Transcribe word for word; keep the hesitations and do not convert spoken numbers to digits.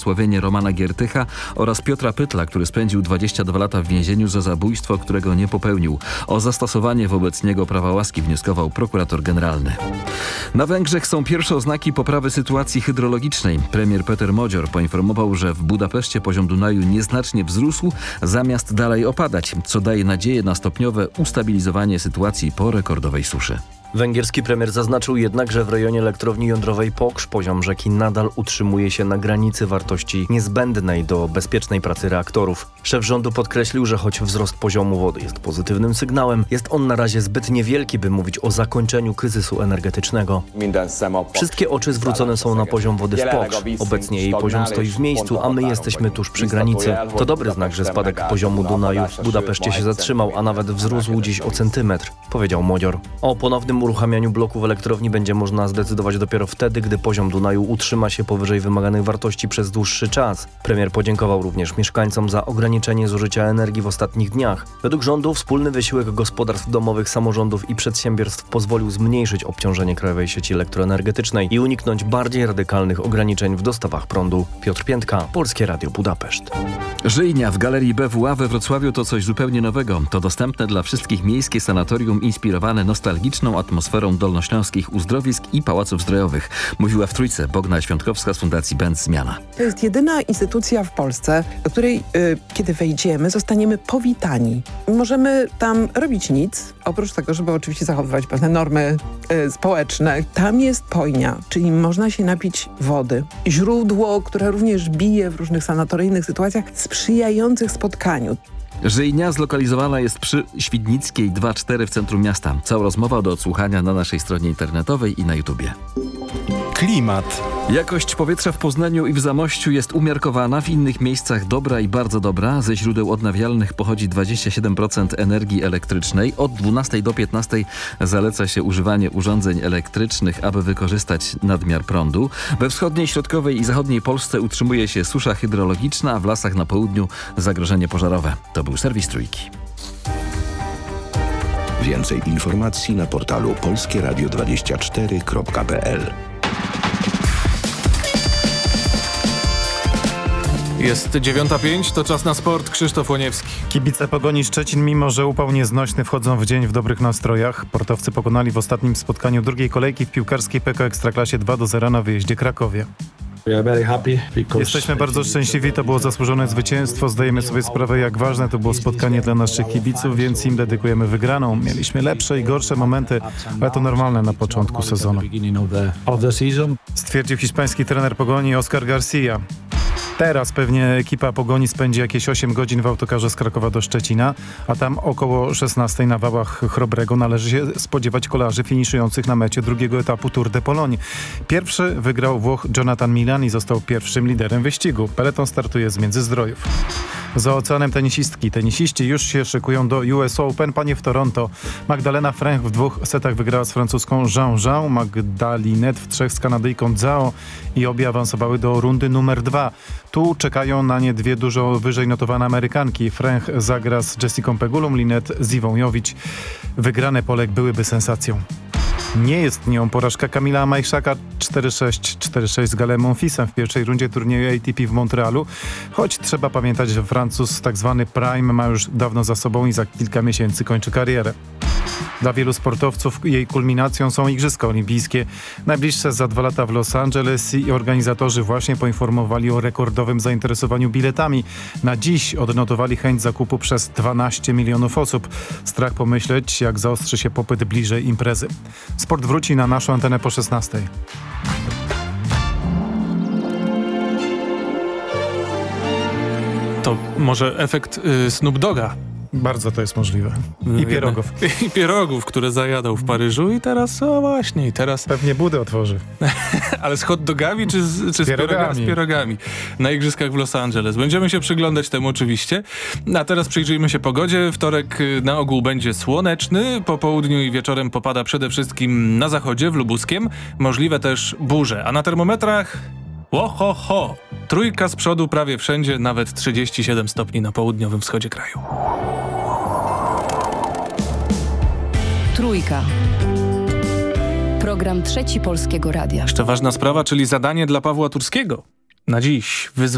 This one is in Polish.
usławienie Romana Giertycha oraz Piotra Pytla, który spędził dwadzieścia dwa lata w więzieniu za zabójstwo, którego nie popełnił. O zastosowanie wobec niego prawa łaski wnioskował prokurator generalny. Na Węgrzech są pierwsze oznaki poprawy sytuacji hydrologicznej. Premier Peter Modzior poinformował, że w Budapeszcie poziom Dunaju nieznacznie wzrósł, zamiast dalej opadać, co daje nadzieję na stopniowe ustabilizowanie sytuacji po rekordowej suszy. Węgierski premier zaznaczył jednak, że w rejonie elektrowni jądrowej Poksz poziom rzeki nadal utrzymuje się na granicy wartości niezbędnej do bezpiecznej pracy reaktorów. Szef rządu podkreślił, że choć wzrost poziomu wody jest pozytywnym sygnałem, jest on na razie zbyt niewielki, by mówić o zakończeniu kryzysu energetycznego. Wszystkie oczy zwrócone są na poziom wody w Poksz. Obecnie jej poziom stoi w miejscu, a my jesteśmy tuż przy granicy. To dobry znak, że spadek poziomu Dunaju w Budapeszcie się zatrzymał, a nawet wzrósł dziś o centymetr, powiedział Modzior. O ponownym uruchamianiu bloków elektrowni będzie można zdecydować dopiero wtedy, gdy poziom Dunaju utrzyma się powyżej wymaganych wartości przez dłuższy czas. Premier podziękował również mieszkańcom za ograniczenie zużycia energii w ostatnich dniach. Według rządu wspólny wysiłek gospodarstw domowych, samorządów i przedsiębiorstw pozwolił zmniejszyć obciążenie krajowej sieci elektroenergetycznej i uniknąć bardziej radykalnych ograniczeń w dostawach prądu. Piotr Piętka, Polskie Radio Budapeszt. Żyjnia w Galerii B W A we Wrocławiu to coś zupełnie nowego. To dostępne dla wszystkich miejskie sanatorium inspirowane nostalgiczną atmosferą dolnośląskich uzdrowisk i pałaców zdrojowych. Mówiła w Trójce Bogna Świątkowska z Fundacji Benz Zmiana. To jest jedyna instytucja w Polsce, do której y, kiedy wejdziemy, zostaniemy powitani. Możemy tam robić nic, oprócz tego, żeby oczywiście zachowywać pewne normy y, społeczne. Tam jest pojnia, czyli można się napić wody. Źródło, które również bije w różnych sanatoryjnych sytuacjach, sprzyjających spotkaniu. Żyjnia zlokalizowana jest przy Świdnickiej dwa cztery w centrum miasta. Cała rozmowa do odsłuchania na naszej stronie internetowej i na YouTubie. Klimat. Jakość powietrza w Poznaniu i w Zamościu jest umiarkowana, w innych miejscach dobra i bardzo dobra. Ze źródeł odnawialnych pochodzi dwadzieścia siedem procent energii elektrycznej. Od dwunastej do piętnastej zaleca się używanie urządzeń elektrycznych, aby wykorzystać nadmiar prądu. We wschodniej, środkowej i zachodniej Polsce utrzymuje się susza hydrologiczna, a w lasach na południu zagrożenie pożarowe. To był serwis Trójki. Więcej informacji na portalu polskie radio dwadzieścia cztery kropka p l. Jest dziewiąta pięć, to czas na sport. Krzysztof Łoniewski. Kibice Pogoni Szczecin, mimo że upał nieznośny, wchodzą w dzień w dobrych nastrojach. Portowcy pokonali w ostatnim spotkaniu drugiej kolejki w piłkarskiej P K Ekstraklasie dwa do zera na wyjeździe Krakowie. Jesteśmy bardzo szczęśliwi, to było zasłużone zwycięstwo. Zdajemy sobie sprawę, jak ważne to było spotkanie dla naszych kibiców, więc im dedykujemy wygraną. Mieliśmy lepsze i gorsze momenty, ale to normalne na początku sezonu. Stwierdził hiszpański trener Pogoni Oscar Garcia. Teraz pewnie ekipa Pogoni spędzi jakieś osiem godzin w autokarze z Krakowa do Szczecina, a tam około szesnastej na wałach Chrobrego należy się spodziewać kolarzy finiszujących na mecie drugiego etapu Tour de Pologne. Pierwszy wygrał Włoch Jonathan Milan i został pierwszym liderem wyścigu. Peleton startuje z Międzyzdrojów. Za oceanem tenisistki. Tenisiści już się szykują do U S Open, panie w Toronto. Magdalena Fręch w dwóch setach wygrała z francuską Zhang Zhao, Magdalinet w trzech z Kanadyjką Zhao i obie awansowały do rundy numer dwa. Tu czekają na nie dwie dużo wyżej notowane Amerykanki. Fręch zagra z Jessicą Pegulą, Linet z Iwą Jowić. Wygrane Polek byłyby sensacją. Nie jest nią porażka Kamila Majszaka cztery sześć cztery sześć z Galem Monfilsem w pierwszej rundzie turnieju A T P w Montrealu, choć trzeba pamiętać, że Francuz tak zwany prime ma już dawno za sobą i za kilka miesięcy kończy karierę. Dla wielu sportowców jej kulminacją są Igrzyska Olimpijskie. Najbliższe za dwa lata w Los Angeles i organizatorzy właśnie poinformowali o rekordowym zainteresowaniu biletami. Na dziś odnotowali chęć zakupu przez dwanaście milionów osób. Strach pomyśleć, jak zaostrzy się popyt bliżej imprezy. Sport wróci na naszą antenę po szesnastej. To może efekt y, Snoop Dogga. Bardzo to jest możliwe. I pierogów. I pierogów, które zajadał w Paryżu i teraz, o właśnie, i teraz... Pewnie budę otworzy. Ale z hot dogami czy z, czy z, pierogami. Pieroga, z pierogami? Na igrzyskach w Los Angeles. Będziemy się przyglądać temu oczywiście. A teraz przyjrzyjmy się pogodzie. Wtorek na ogół będzie słoneczny. Po południu i wieczorem popada przede wszystkim na zachodzie, w Lubuskiem. Możliwe też burze. A na termometrach... Ho, ho, ho. Trójka z przodu prawie wszędzie, nawet trzydzieści siedem stopni na południowym wschodzie kraju. Trójka. Program Trzeci Polskiego Radia. Jeszcze ważna sprawa, czyli zadanie dla Pawła Turskiego. Na dziś wyzwanie.